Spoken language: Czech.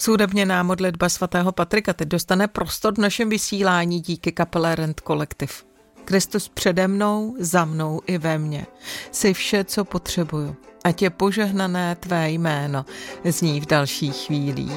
Hudebněná modlitba svatého Patrika teď dostane prostor v našem vysílání díky kapele Rent Collective. Kristus přede mnou, za mnou i ve mně. Jsi vše, co potřebuju. Ať je požehnané tvé jméno, zní v dalších chvílích.